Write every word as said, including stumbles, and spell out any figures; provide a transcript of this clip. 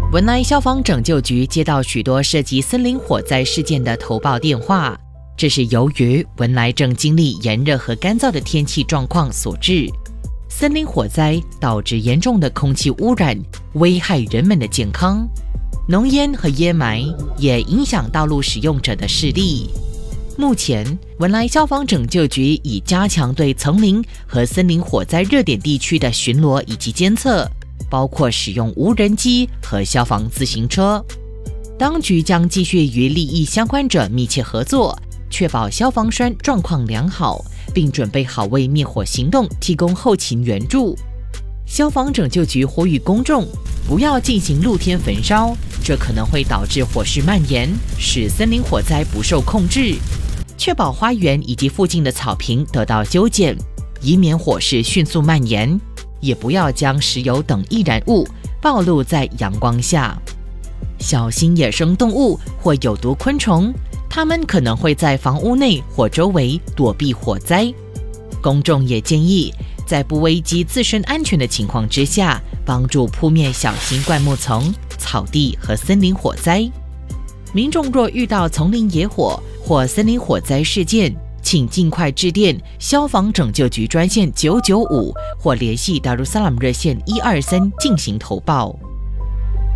文莱消防拯救局接到许多涉及森林火灾事件的投报电话，这是由于文莱正经历炎热和干燥的天气状况所致。森林火灾导致严重的空气污染，危害人们的健康。浓烟和烟霾也影响道路使用者的视力。目前，文莱消防拯救局已加强对丛林和森林火灾热点地区的巡逻以及监测，包括使用无人机和消防自行车。当局将继续与利益相关者密切合作，确保消防栓状况良好，并准备好为灭火行动提供后勤援助。消防拯救局呼吁公众不要进行露天焚烧，这可能会导致火势蔓延，使森林火灾不受控制。确保花园以及附近的草坪得到修剪，以免火势迅速蔓延。也不要将石油等易燃物暴露在阳光下。小心野生动物或有毒昆虫，它们可能会在房屋内或周围躲避火灾。公众也建议在不危及自身安全的情况之下，帮助扑灭小型灌木丛、草地和森林火灾。民众若遇到丛林野火或森林火灾事件，请尽快致电消防拯救局专线九九五或联系达鲁萨拉姆热线一二三进行投报。